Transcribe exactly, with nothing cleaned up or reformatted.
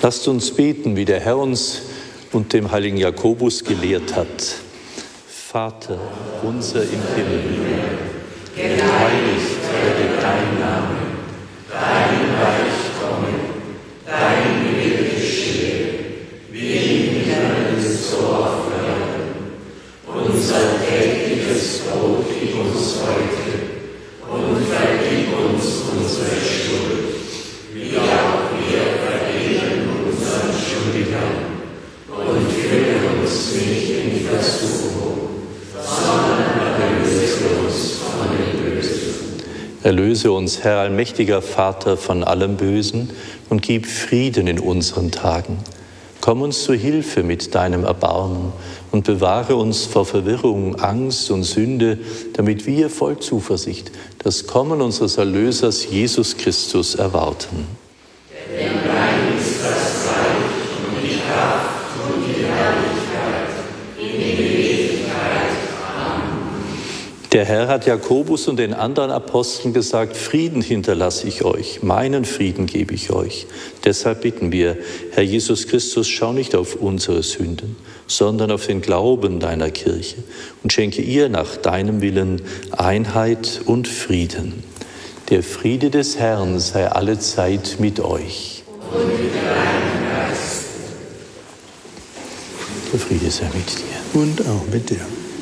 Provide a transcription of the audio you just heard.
Lasst uns beten, wie der Herr uns und dem heiligen Jakobus gelehrt hat. Vater unser im Himmel, geheiligt werde dein Name, dein Reich komme, dein Wille geschehe, wie im Himmel so auf Erden. Unser tägliches Brot gib uns heute und vergib uns unsere Schuld, wie auch wir vergeben unseren Schuldigern. Und führe uns nicht in Versuchung, sondern erlöse uns von dem Bösen. Erlöse uns, Herr allmächtiger Vater, von allem Bösen und gib Frieden in unseren Tagen. Komm uns zu Hilfe mit deinem Erbarmen und bewahre uns vor Verwirrung, Angst und Sünde, damit wir voll Zuversicht das Kommen unseres Erlösers Jesus Christus erwarten. Denn dein ist das Reich und die Kraft und die Herrlichkeit in Ewigkeit. Amen. Der Herr hat Jakobus und den anderen Aposteln gesagt, Frieden hinterlasse ich euch, meinen Frieden gebe ich euch. Deshalb bitten wir, Herr Jesus Christus, schau nicht auf unsere Sünden, sondern auf den Glauben deiner Kirche und schenke ihr nach deinem Willen Einheit und Frieden. Der Friede des Herrn sei allezeit mit euch. Und mit deinem Geist. Der Friede sei mit dir. Und auch mit dir.